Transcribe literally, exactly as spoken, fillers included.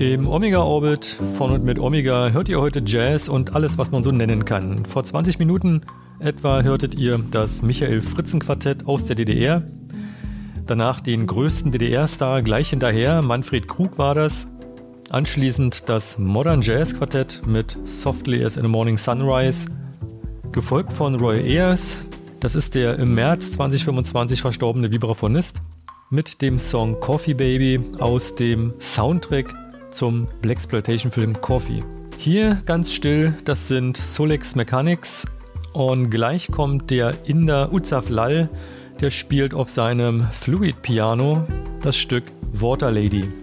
Im Omega Orbit von und mit Omega hört ihr heute Jazz und alles, was man so nennen kann. Vor zwanzig Minuten etwa hörtet ihr das Michael-Fritzen-Quartett aus der D D R. Danach den größten D D R-Star gleich hinterher, Manfred Krug war das. Anschließend das Modern Jazz Quartett mit Softly as in a Morning Sunrise. Gefolgt von Roy Ayers, das ist der im März zwanzig fünfundzwanzig verstorbene Vibraphonist, mit dem Song Coffee Baby aus dem Soundtrack zum Blaxploitation-Film Coffee. Hier ganz still, das sind Solex Mechanics und gleich kommt der Inder Utzaf Lal, der spielt auf seinem Fluid Piano das Stück Water Lady.